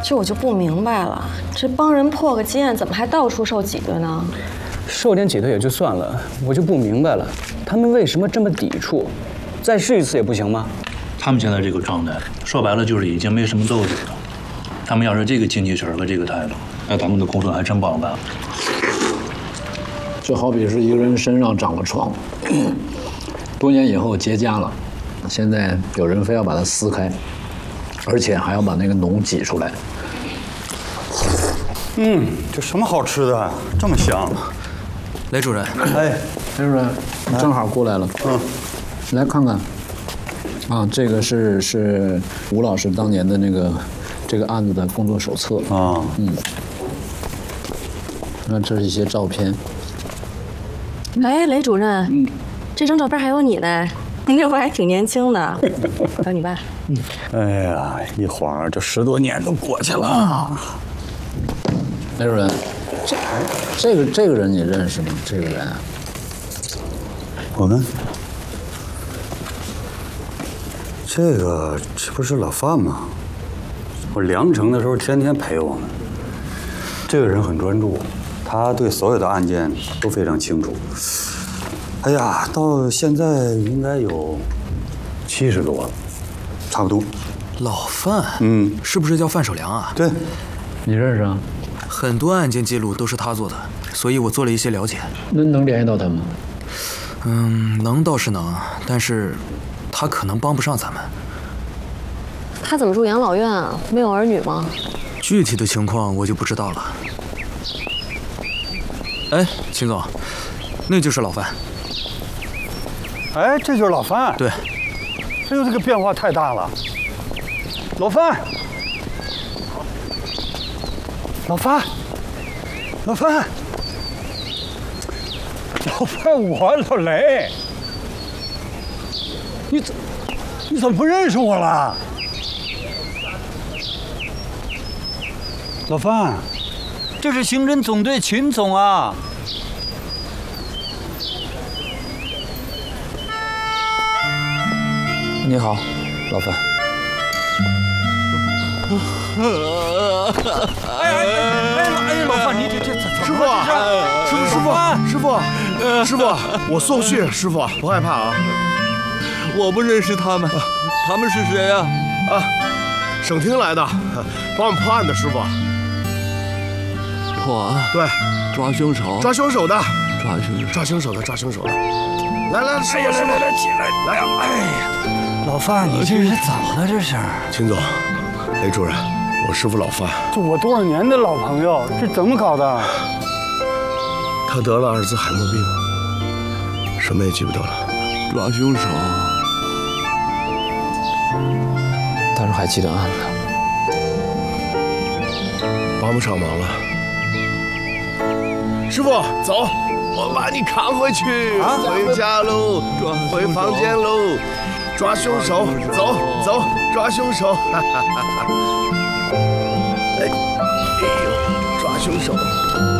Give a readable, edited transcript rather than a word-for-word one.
这我就不明白了，这帮人破个基案，怎么还到处受挤兑呢？ 受点挤兑也就算了，我就不明白了，他们为什么这么抵触？再试一次也不行吗？ 他们现在这个状态，说白了就是已经没什么斗志了。他们要是这个精气神和这个态度，那咱们的工作还真不好干。 就好比是一个人身上长了疮，多年以后结痂了，现在有人非要把它撕开，而且还要把那个脓挤出来。 这什么好吃的？这么香！ 雷主任， 哎， 雷主任，正好过来了。来看看。啊，这个是吴老师当年的这个案子的工作手册啊。 那这是一些照片。 哎，雷主任，这张照片还有你呢，您这会儿还挺年轻的，还有你爸。 哎呀，一晃这10多年都过去了。 雷主任，这个人你认识吗？这个人？ 我们这不是老范吗？我梁城的时候天天陪我们。这个人很专注，他对所有的案件都非常清楚。哎呀，到现在应该有70多了，差不多。 老范，是不是叫范守良啊？ 对， 你认识啊？ 很多案件记录都是他做的，所以我做了一些了解。 能联系到他吗？ 能倒是能，但是他可能帮不上咱们。 他怎么住养老院啊？没有儿女吗？ 具体的情况我就不知道了。哎，秦总，那就是老范。 哎，这就是老范。 对， 哎呦，这个变化太大了。老范，老范，老范，我老雷，你怎么不认识我了？老范，这是刑侦总队秦总啊。 你好，老范。 哎，老范，你这师傅，师傅，我送去，师傅不害怕啊。 我不认识他们，他们是谁呀？ 省厅来的，帮我们破案的师傅。 破案？ 对， 抓凶手。 抓凶手的。 抓凶手。 来，师傅，来，起来，来。哎呀，老范，你这是怎么了？这是？ 秦总，雷主任，我师傅老范。 这我多少年的老朋友，这怎么搞的？ 他得了阿尔兹海默病，什么也记不得了。 抓凶手。 但是还记得案子。 帮不上忙了。师傅，走，我把你扛回去，回家喽，回房间喽。抓凶手，走，抓凶手。哎呦，抓凶手。